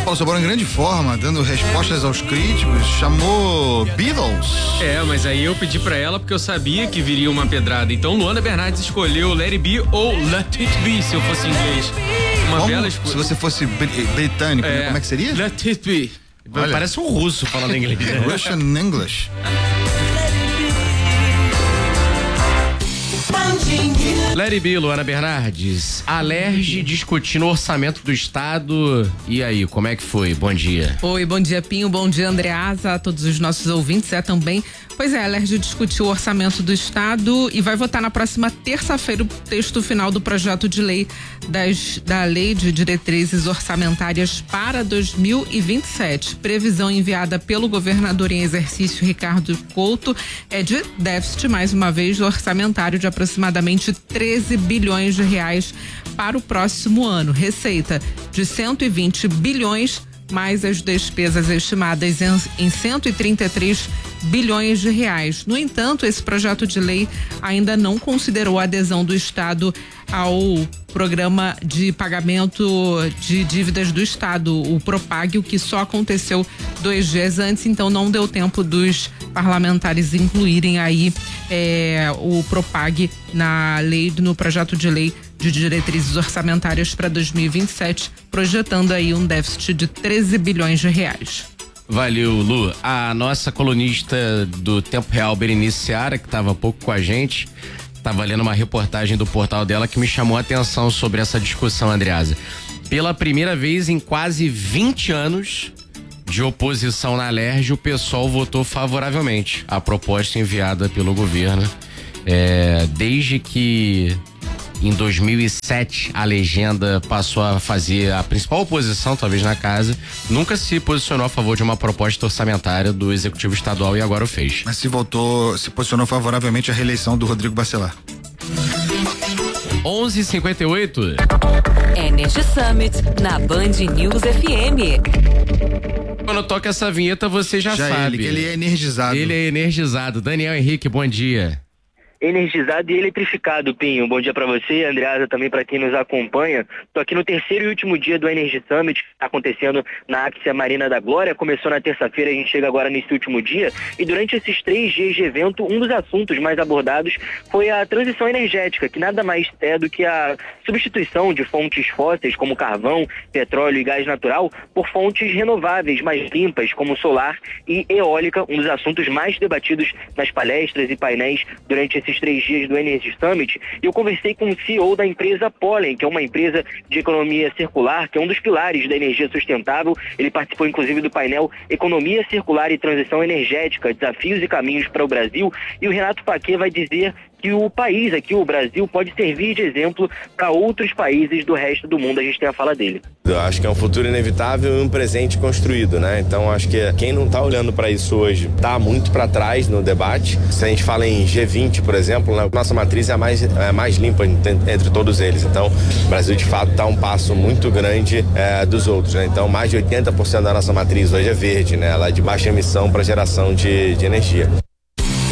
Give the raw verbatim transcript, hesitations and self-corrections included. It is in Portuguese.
Paulo Sobral em grande forma, dando respostas aos críticos, chamou Beatles. É, mas aí eu pedi pra ela porque eu sabia que viria uma pedrada. Então Luana Bernardes escolheu Let It Be ou Let It Be, se eu fosse inglês. Uma Como? bela escolha. Se você fosse britânico, é, né? Como é que seria? Let It Be. Olha, parece um russo falando inglês. Russian English. Let It Be, Luana Bernardes. A Alerj discutindo o orçamento do Estado. E aí, como é que foi? Bom dia. Oi, bom dia, Pinho. Bom dia, Andreasa, a todos os nossos ouvintes. É também. Pois é, a Alerj discutiu o orçamento do Estado e vai votar na próxima terça-feira o texto final do projeto de lei das, da Lei de Diretrizes Orçamentárias para dois mil e vinte e sete. Previsão enviada pelo governador em exercício Ricardo Couto é de déficit, mais uma vez, orçamentário de aproximadamente treze bilhões de reais para o próximo ano. Receita de cento e vinte bilhões, mais as despesas estimadas em, em cento e trinta e três bilhões de reais. No entanto, esse projeto de lei ainda não considerou a adesão do Estado ao programa de pagamento de dívidas do Estado, o Propag, o que só aconteceu dois dias antes, então não deu tempo dos parlamentares incluírem aí é, o Propag na lei, no projeto de lei de diretrizes orçamentárias para dois mil e vinte e sete, projetando aí um déficit de treze bilhões de reais. Valeu, Lu. A nossa colunista do Tempo Real, Berenice Seara, que estava há pouco com a gente, estava lendo uma reportagem do portal dela que me chamou a atenção sobre essa discussão, Andreasa. Pela primeira vez em quase vinte anos de oposição na Alerj, o PSOL votou favoravelmente à proposta enviada pelo governo. É, desde que em dois mil e sete a Legenda passou a fazer a principal oposição, talvez, na casa, nunca se posicionou a favor de uma proposta orçamentária do Executivo Estadual e agora o fez. Mas se votou, se posicionou favoravelmente à reeleição do Rodrigo Bacelar. onze e cinquenta e oito. Energy Summit na Band News F M. Quando toca essa vinheta, você já, já sabe. Ele, ele é energizado. Ele é energizado. Daniel Henrique, bom dia. Energizado e eletrificado, Pinho. Bom dia para você, Andreasa, também para quem nos acompanha. Tô aqui no terceiro e último dia do Energy Summit, que está acontecendo na Axia Marina da Glória. Começou na terça-feira, a gente chega agora nesse último dia. E durante esses três dias de evento, um dos assuntos mais abordados foi a transição energética, que nada mais é do que a substituição de fontes fósseis, como carvão, petróleo e gás natural, por fontes renováveis, mais limpas, como solar e eólica, um dos assuntos mais debatidos nas palestras e painéis durante esses três dias do Energy Summit. E eu conversei com o C E O da empresa Pollen, que é uma empresa de economia circular, que é um dos pilares da energia sustentável. Ele participou inclusive do painel Economia Circular e Transição Energética, Desafios e Caminhos para o Brasil. E o Renato Paquet vai dizer que o país aqui, o Brasil, pode servir de exemplo para outros países do resto do mundo. A gente tem a fala dele. Eu acho que é um futuro inevitável e um presente construído, né? Então acho que quem não está olhando para isso hoje está muito para trás no debate. Se a gente fala em G vinte, por exemplo, né? Nossa matriz é a mais, é a mais limpa entre todos eles. Então o Brasil de fato está um passo muito grande é, dos outros, né? Então mais de oitenta por cento da nossa matriz hoje é verde, né? Ela é de baixa emissão para geração de, de energia.